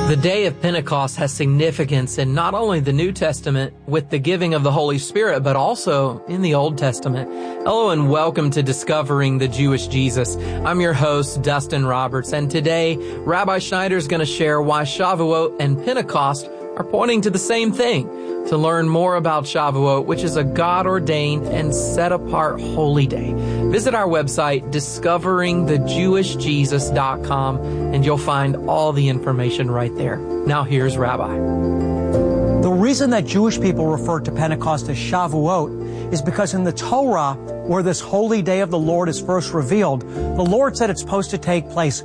The day of Pentecost has significance in not only the New Testament with the giving of the Holy Spirit, but also in the Old Testament. Hello and welcome to Discovering the Jewish Jesus. I'm your host, Dustin Roberts, and today Rabbi Schneider is going to share why Shavuot and Pentecost are pointing to the same thing. To learn more about Shavuot, which is a God-ordained and set-apart holy day, visit our website, discoveringthejewishjesus.com, and you'll find all the information right there. Now here's Rabbi. The reason that Jewish people refer to Pentecost as Shavuot is because in the Torah, where this holy day of the Lord is first revealed, the Lord said it's supposed to take place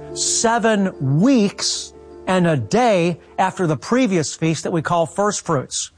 7 weeks and a day after the previous feast that we call first fruits.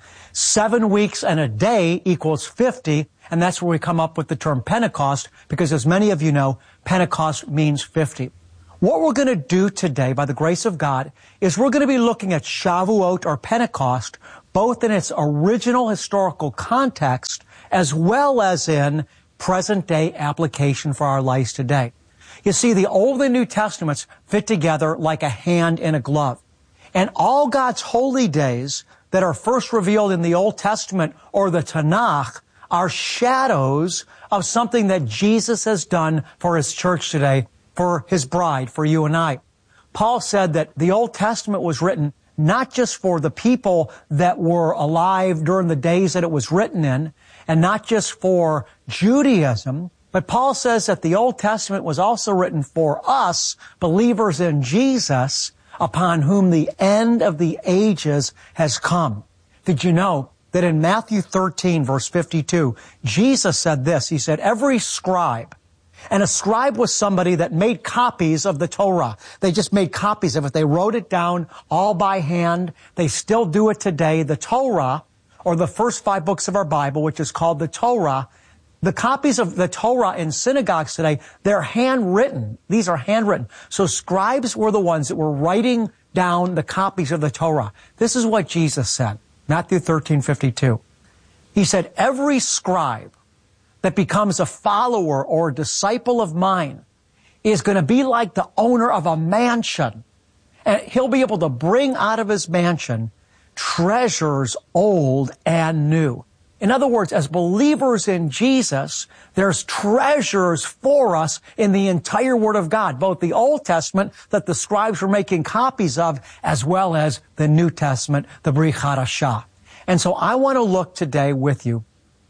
7 weeks and a day equals 50, and that's where we come up with the term Pentecost, because as many of you know, Pentecost means 50. What we're going to do today, by the grace of God, is we're going to be looking at Shavuot or Pentecost, both in its original historical context, as well as in present-day application for our lives today. You see, the Old and New Testaments fit together like a hand in a glove. And all God's holy days that are first revealed in the Old Testament or the Tanakh are shadows of something that Jesus has done for His church today, for His bride, for you and I. Paul said that the Old Testament was written not just for the people that were alive during the days that it was written in, and not just for Judaism, but Paul says that the Old Testament was also written for us, believers in Jesus, upon whom the end of the ages has come. Did you know that in Matthew 13, verse 52, Jesus said this? He said, every scribe, and a scribe was somebody that made copies of the Torah. They just made copies of it. They wrote it down all by hand. They still do it today. The Torah, or the first 5 books of our Bible, which is called the Torah, the copies of the Torah in synagogues today, they're handwritten. These are handwritten. So scribes were the ones that were writing down the copies of the Torah. This is what Jesus said, Matthew 13:52. He said, every scribe that becomes a follower or a disciple of mine is going to be like the owner of a mansion. And he'll be able to bring out of his mansion treasures old and new. In other words, as believers in Jesus, there's treasures for us in the entire Word of God, both the Old Testament that the scribes were making copies of, as well as the New Testament, the Brit Hadashah. And so I want to look today with you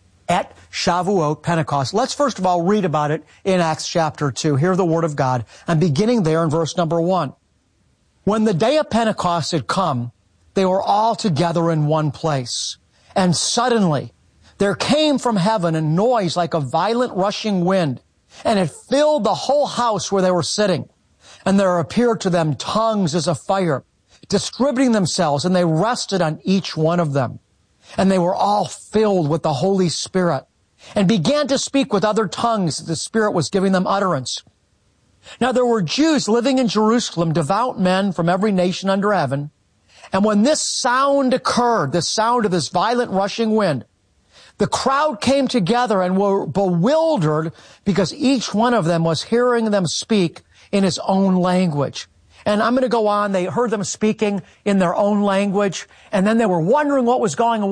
at Shavuot, Pentecost. Let's first of all read about it in Acts chapter 2. Hear the Word of God. I'm beginning there in verse number 1. When the day of Pentecost had come, they were all together in one place. And suddenly, there came from heaven a noise like a violent rushing wind, and it filled the whole house where they were sitting. And there appeared to them tongues as of fire, distributing themselves, and they rested on each one of them. And they were all filled with the Holy Spirit, and began to speak with other tongues that the Spirit was giving them utterance. Now there were Jews living in Jerusalem, devout men from every nation under heaven. And when this sound occurred, the sound of this violent rushing wind, the crowd came together and were bewildered because each one of them was hearing them speak in his own language. And I'm going to go on. They heard them speaking in their own language, and then they were wondering what is going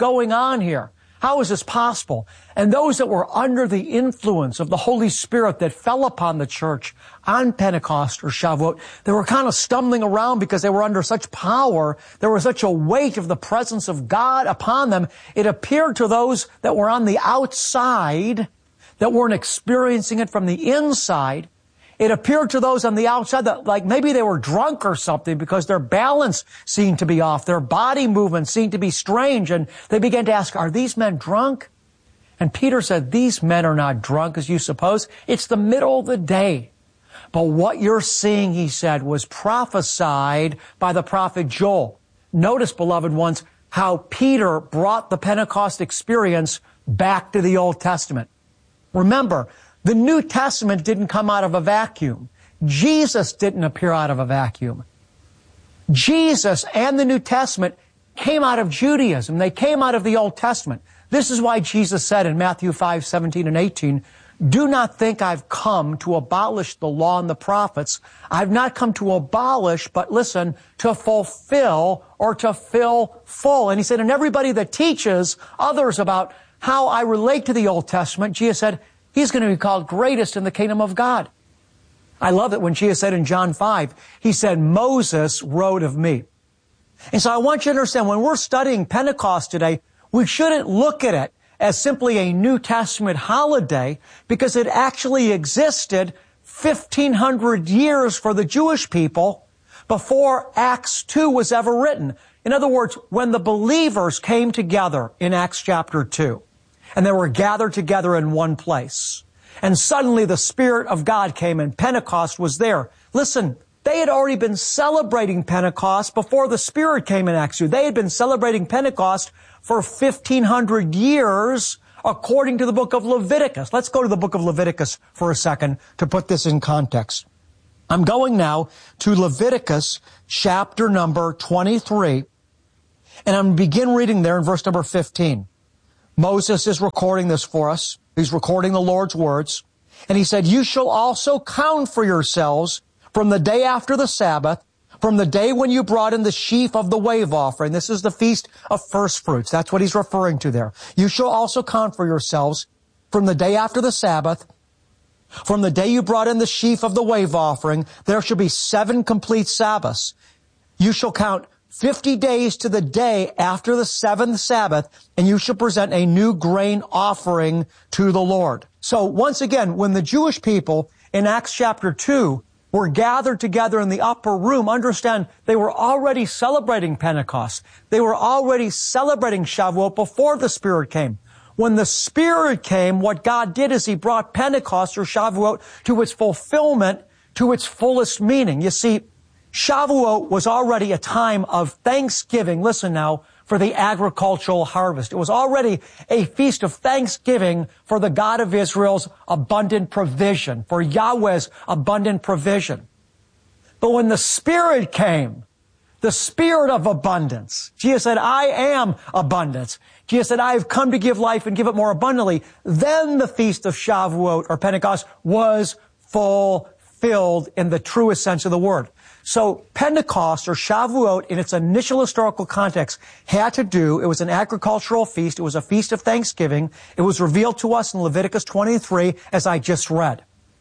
on here? How is this possible? And those that were under the influence of the Holy Spirit that fell upon the church on Pentecost or Shavuot, they were kind of stumbling around because they were under such power. There was such a weight of the presence of God upon them. It appeared to those that were on the outside, that weren't experiencing it from the inside, it appeared to those on the outside that like maybe they were drunk or something because their balance seemed to be off. Their body movement seemed to be strange. And they began to ask, are these men drunk? And Peter said, these men are not drunk as you suppose. It's the middle of the day. But what you're seeing, he said, was prophesied by the prophet Joel. Notice, beloved ones, how Peter brought the Pentecost experience back to the Old Testament. Remember, the New Testament didn't come out of a vacuum. Jesus didn't appear out of a vacuum. Jesus and the New Testament came out of Judaism. They came out of the Old Testament. This is why Jesus said in Matthew 5:17 and 18, Do not think I've come to abolish the law and the prophets. I've not come to abolish, but listen, to fulfill or to fill full. And he said, and everybody that teaches others about how I relate to the Old Testament, Jesus said, he's going to be called greatest in the kingdom of God. I love it when Jesus said in John 5, he said, Moses wrote of me. And so I want you to understand, when we're studying Pentecost today, we shouldn't look at it as simply a New Testament holiday, because it actually existed 1,500 years for the Jewish people before Acts 2 was ever written. In other words, when the believers came together in Acts chapter 2, and they were gathered together in one place, and suddenly the Spirit of God came and Pentecost was there. Listen, they had already been celebrating Pentecost before the Spirit came in Acts 2. They had been celebrating Pentecost for 1,500 years, according to the book of Leviticus. Let's go to the book of Leviticus for a second to put this in context. I'm going now to Leviticus chapter number 23, and I'm going to begin reading there in verse number 15. Moses is recording this for us. He's recording the Lord's words. And he said, you shall also count for yourselves from the day after the Sabbath, from the day when you brought in the sheaf of the wave offering. This is the feast of first fruits. That's what he's referring to there. You shall also count for yourselves from the day after the Sabbath, from the day you brought in the sheaf of the wave offering, there shall be 7 complete Sabbaths. You shall count 50 days to the day after the 7th Sabbath, and you shall present a new grain offering to the Lord. So once again, when the Jewish people in Acts chapter 2 were gathered together in the upper room, understand they were already celebrating Pentecost. They were already celebrating Shavuot before the Spirit came. When the Spirit came, what God did is He brought Pentecost or Shavuot to its fulfillment, to its fullest meaning. You see, Shavuot was already a time of thanksgiving, listen now, for the agricultural harvest. It was already a feast of thanksgiving for the God of Israel's abundant provision, for Yahweh's abundant provision. But when the Spirit came, the Spirit of abundance, Jesus said, I am abundance. Jesus said, I have come to give life and give it more abundantly. Then the feast of Shavuot or Pentecost was fulfilled in the truest sense of the word. So Pentecost or Shavuot in its initial historical context had to do, it was an agricultural feast, it was a feast of thanksgiving. It was revealed to us in Leviticus 23 as I just read.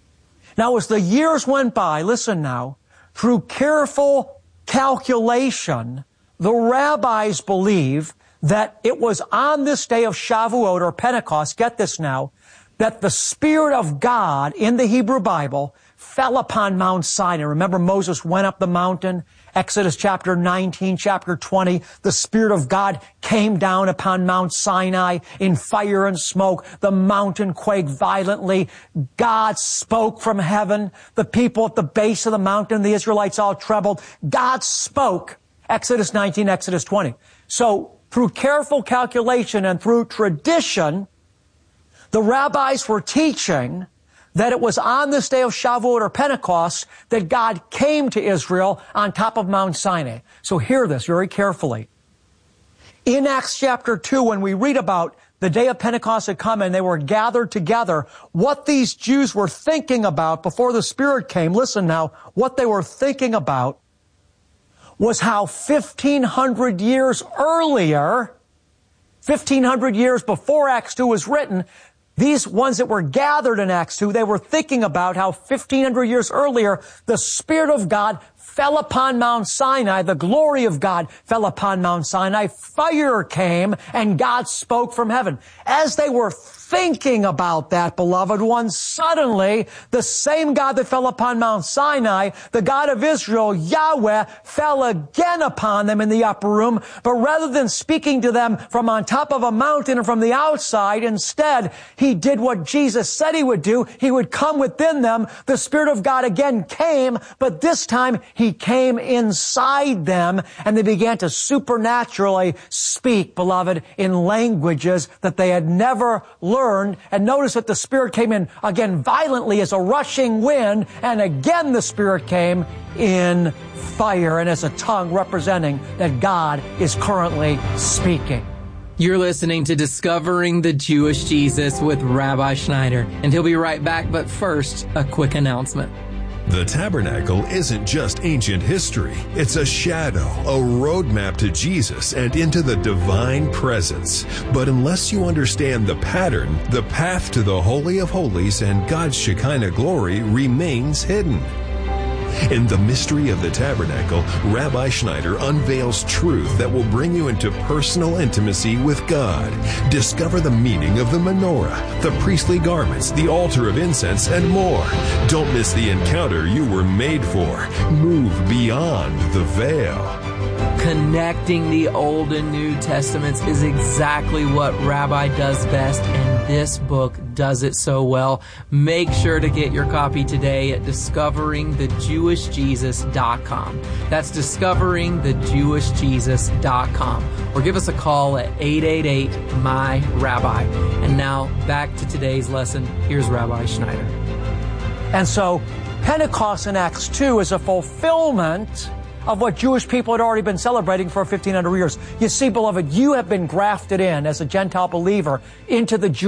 Now as the years went by, listen now, through careful calculation, the rabbis believe that it was on this day of Shavuot or Pentecost, get this now, that the Spirit of God in the Hebrew Bible fell upon Mount Sinai. Remember, Moses went up the mountain. Exodus chapter 19, chapter 20, the Spirit of God came down upon Mount Sinai in fire and smoke. The mountain quaked violently. God spoke from heaven. The people at the base of the mountain, the Israelites all trembled. God spoke. Exodus 19, Exodus 20. So through careful calculation and through tradition, the rabbis were teaching that it was on this day of Shavuot or Pentecost that God came to Israel on top of Mount Sinai. So hear this very carefully. In Acts chapter 2, when we read about the day of Pentecost had come and they were gathered together, what these Jews were thinking about before the Spirit came, listen now, what they were thinking about was how 1,500 years earlier, 1,500 years before Acts 2 was written, these ones that were gathered in Acts 2, they were thinking about how 1,500 years earlier, the Spirit of God fell upon Mount Sinai. The glory of God fell upon Mount Sinai. Fire came and God spoke from heaven. As they were thinking about that, beloved ones, suddenly the same God that fell upon Mount Sinai, the God of Israel, Yahweh, fell again upon them in the upper room. But rather than speaking to them from on top of a mountain or from the outside, instead, He did what Jesus said He would do. He would come within them. The Spirit of God again came, but this time He came inside them, and they began to supernaturally speak, beloved, in languages that they had never learned. And notice that the Spirit came in again violently as a rushing wind, and again the Spirit came in fire and as a tongue representing that God is currently speaking. You're listening to Discovering the Jewish Jesus with Rabbi Schneider, and he'll be right back, but first, a quick announcement. The tabernacle isn't just ancient history. It's a shadow, a roadmap to Jesus and into the divine presence. But unless you understand the pattern, the path to the Holy of Holies and God's Shekinah glory remains hidden. In the mystery of the tabernacle, Rabbi Schneider unveils truth that will bring you into personal intimacy with God. Discover the meaning of the menorah, the priestly garments, the altar of incense, and more. Don't miss the encounter you were made for. Move beyond the veil. Connecting the Old and New Testaments is exactly what Rabbi does best, and this book does it so well. Make sure to get your copy today at discoveringthejewishjesus.com. That's discoveringthejewishjesus.com. Or give us a call at 888-MY-RABBI. And now, back to today's lesson. Here's Rabbi Schneider. And so, Pentecost in Acts 2 is a fulfillment of what Jewish people had already been celebrating for 1,500 years. You see, beloved, you have been grafted in as a Gentile believer into the Jewish